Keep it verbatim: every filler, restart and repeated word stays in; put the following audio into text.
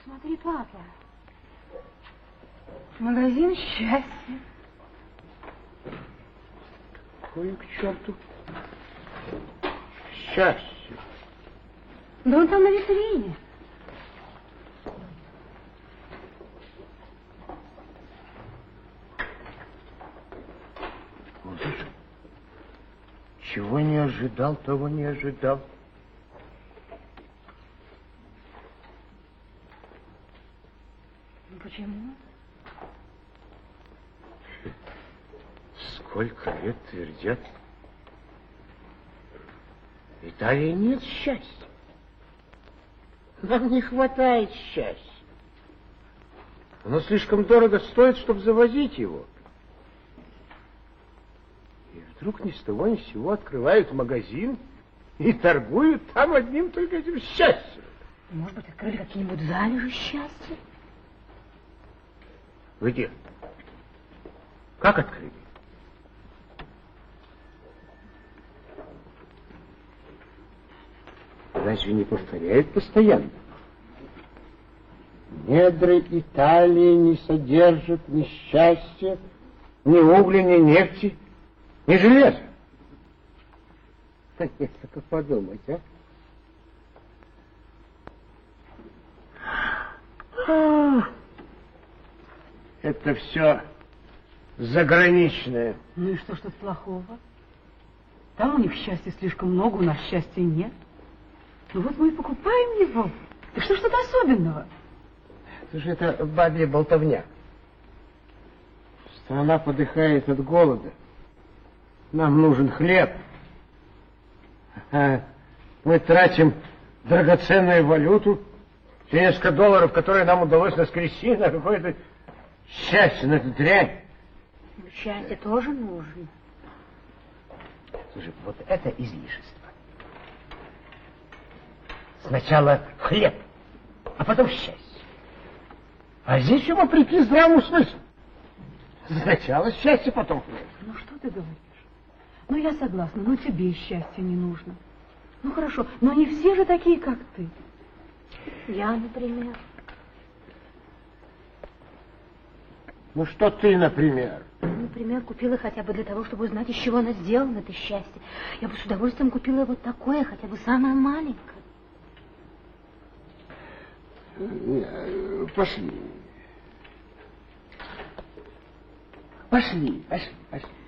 Смотри, папа. Магазин счастья. Ой, к черту. Счастье. Да он там на витрине. Вот же. Чего не ожидал, того не ожидал. Почему? Сколько лет твердят. В Италии нет счастья. Нам не хватает счастья. Оно слишком дорого стоит, чтобы завозить его. И вдруг ни с того ни с сего открывают магазин и торгуют там одним только этим счастьем. Может быть, открыли какие-нибудь залежи счастья? Где? Как открыли? Разве не повторяют постоянно? Недры Италии не содержат ни счастья, ни угля, ни нефти, ни железа. Нет, только подумать, а? Это все заграничное. Ну и что ж тут плохого? Там у них счастья слишком много, у нас счастья нет. Ну вот мы и покупаем его. Так что ж тут особенного? Это же это бабья болтовня. Страна подыхает от голода. Нам нужен хлеб. А мы тратим драгоценную валюту, те несколько долларов, которые нам удалось наскрести, на какое-то счастье, на эту дрянь. Счастье тоже нужно. Слушай, вот это излишество. Сначала хлеб, а потом счастье. А здесь все вопреки здравому смыслу. Сначала счастье, потом хлеб. Ну что ты говоришь? Ну я согласна, но тебе счастье не нужно. Ну хорошо, но не все же такие, как ты. Я, например. Ну что ты, например? Например, купила хотя бы для того, чтобы узнать, из чего оно сделано, это счастье. Я бы с удовольствием купила вот такое, хотя бы самое маленькое. Пошли. Пошли, пошли, пошли.